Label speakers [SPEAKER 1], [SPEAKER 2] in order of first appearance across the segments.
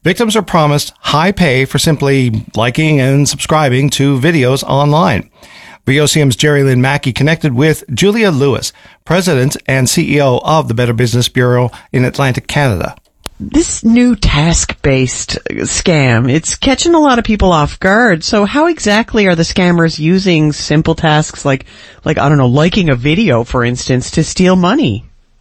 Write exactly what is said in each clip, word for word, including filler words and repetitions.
[SPEAKER 1] Victims are promised high pay for simply liking and subscribing to videos online. V O C M's Jerry Lynn Mackey connected with Julia Lewis, President and C E O of the Better Business Bureau in Atlantic Canada.
[SPEAKER 2] This new task-based scam, it's catching a lot of people off guard. So how exactly are the scammers using simple tasks like, like, I don't know, liking a video, for instance, to steal money?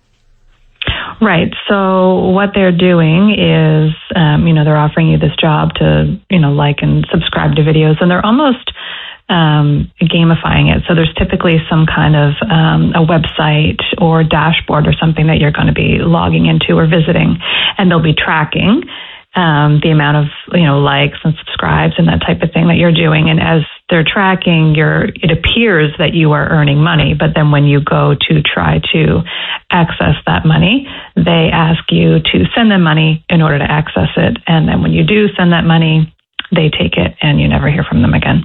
[SPEAKER 3] Right. So what they're doing is, um, you know, they're offering you this job to, you know, like and subscribe to videos, and they're almost um, gamifying it. So there's typically some kind of um, a website or dashboard or something that you're going to be logging into or visiting, and they'll be tracking um, the amount of, you know, likes and subscribes and that type of thing that you're doing. And as they're tracking, your, it appears that you are earning money, but then when you go to try to access that money, they ask you to send them money in order to access it. And then when you do send that money, they take it and you never hear from them again.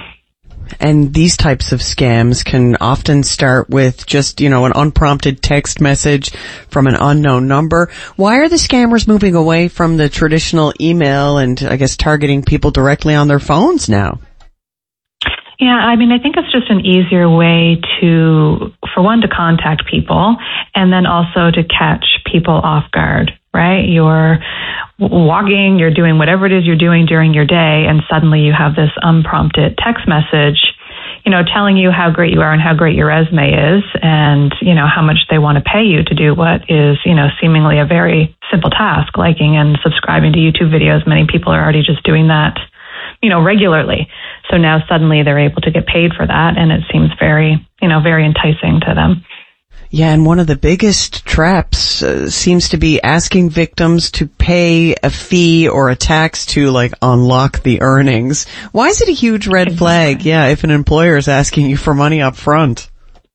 [SPEAKER 2] And these types of scams can often start with just, you know, an unprompted text message from an unknown number. Why are the scammers moving away from the traditional email and, I guess, targeting people directly on their phones now?
[SPEAKER 3] Yeah, I mean, I think it's just an easier way to, for one, to contact people, and then also to catch people off guard, right? You're walking, you're doing whatever it is you're doing during your day, and suddenly you have this unprompted text message, you know, telling you how great you are and how great your resume is, and, you know, how much they want to pay you to do what is, you know, seemingly a very simple task, liking and subscribing to YouTube videos. Many people are already just doing that, you know, regularly. So now suddenly they're able to get paid for that, and it seems very, you know, very enticing to them.
[SPEAKER 2] Yeah, and one of the biggest traps uh, seems to be asking victims to pay a fee or a tax to, like, unlock the earnings. Why is it a huge red flag, yeah, if an employer is asking you for money up front?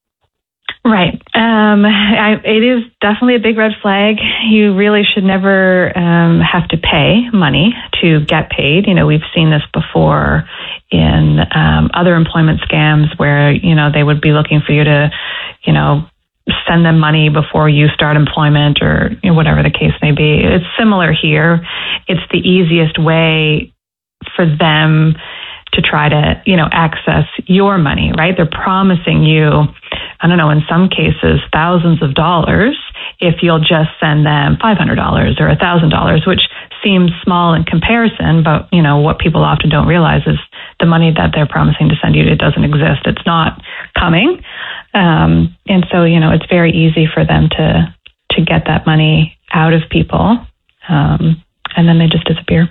[SPEAKER 3] Right. Um, I, it is definitely a big red flag. You really should never um, have to pay money to get paid. You know, we've seen this before in um, other employment scams where, you know, they would be looking for you to, you know, send them money before you start employment, or, you know, whatever the case may be. It's similar here. It's the easiest way for them to try to, you know, access your money, right? They're promising you, I don't know, in some cases, thousands of dollars if you'll just send them five hundred dollars or one thousand dollars, which seems small in comparison, but, you know, what people often don't realize is the money that they're promising to send you, it doesn't exist. It's not coming. Um, and so, you know, it's very easy for them to, to get that money out of people, um, and then they just disappear.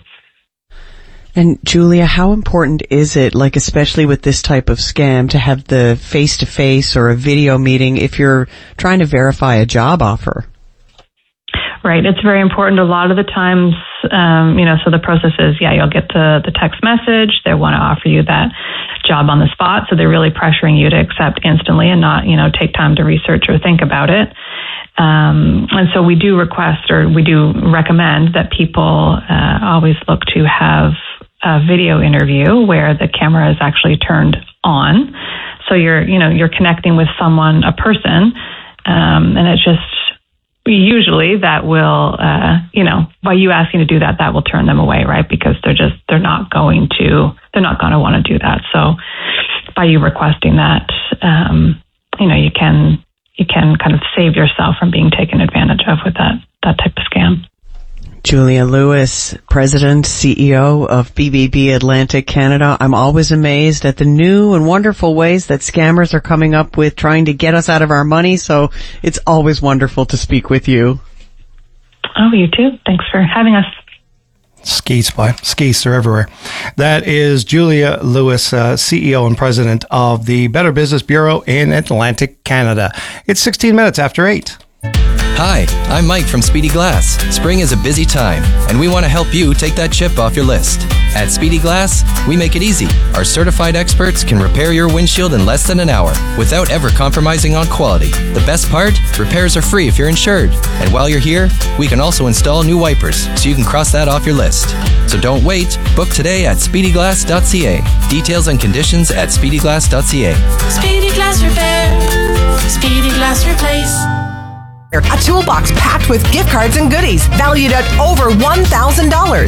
[SPEAKER 2] And Julia, how important is it, like especially with this type of scam, to have the face-to-face or a video meeting if you're trying to verify a job offer?
[SPEAKER 3] Right. It's very important. A lot of the times, um, you know, so the process is, yeah, you'll get the, the text message. They want to offer you that job on the spot. So they're really pressuring you to accept instantly and not, you know, take time to research or think about it. Um, and so we do request, or we do recommend that people uh, always look to have a video interview where the camera is actually turned on. So you're, you know, you're connecting with someone, a person, um, and it's just, usually that will, uh, you know, by you asking to do that, that will turn them away, right? Because they're just, they're not going to, they're not going to want to do that. So by you requesting that, um, you know, you can, you can kind of save yourself from being taken advantage of with that, that type of scam.
[SPEAKER 2] Julia Lewis, President, C E O of B B B Atlantic Canada. I'm always amazed at the new and wonderful ways that scammers are coming up with trying to get us out of our money, so it's always wonderful to speak with you.
[SPEAKER 3] Oh, you too. Thanks for having us.
[SPEAKER 1] Skates by skates are everywhere. That is Julia Lewis, uh, C E O and President of the Better Business Bureau in Atlantic Canada. It's sixteen minutes after eight.
[SPEAKER 4] Hi, I'm Mike from Speedy Glass. Spring is a busy time, and we want to help you take that chip off your list. At Speedy Glass, we make it easy. Our certified experts can repair your windshield in less than an hour without ever compromising on quality. The best part? Repairs are free if you're insured. And while you're here, we can also install new wipers, so you can cross that off your list. So don't wait. Book today at speedy glass dot c a. Details and conditions at speedy glass dot c a.
[SPEAKER 5] Speedy Glass Repair. Speedy Glass Replace.
[SPEAKER 6] A toolbox packed with gift cards and goodies valued at over one thousand dollars.